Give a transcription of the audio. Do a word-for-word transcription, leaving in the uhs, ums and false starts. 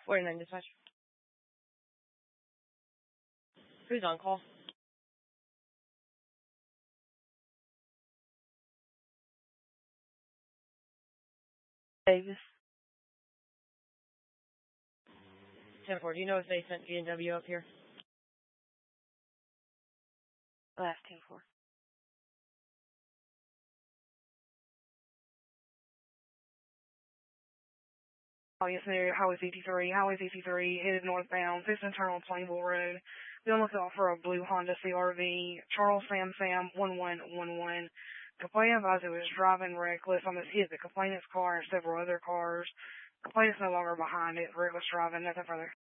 forty-nine dispatch. Who's on call? Davis. ten four, do you know if they sent G N W up here? Last ten four. Oh, yes, sir. Highway fifty-three. Highway fifty-three, headed northbound, fifth and turn on Plainville Road. Be on the lookout for a blue Honda C R V. Charles Sam Sam, one one one one. Complainant advised he was driving reckless. Almost hit the complainant's car and several other cars. Complainant's no longer behind it. Reckless driving, nothing further.